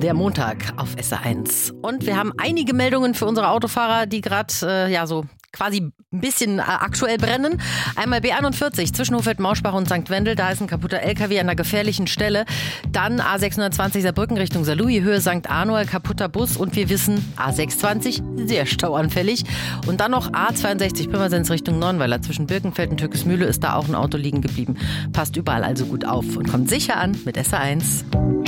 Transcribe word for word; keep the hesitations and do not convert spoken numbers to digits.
Der Montag auf S R eins. Und wir haben einige Meldungen für unsere Autofahrer, die gerade äh, ja so quasi ein bisschen äh, aktuell brennen. Einmal B einundvierzig zwischen Hofeld-Mauschbach und Sankt Wendel. Da ist ein kaputter L K W an einer gefährlichen Stelle. Dann A sechshundertzwanzig Saarbrücken Richtung Saarlouis, Höhe Sankt Arnold, kaputter Bus. Und wir wissen, A sechshundertzwanzig, sehr stauanfällig. Und dann noch A zweiundsechzig Pirmasens Richtung Neuenweiler. Zwischen Birkenfeld und Türkesmühle ist da auch ein Auto liegen geblieben. Passt überall also gut auf und kommt sicher an mit S R eins.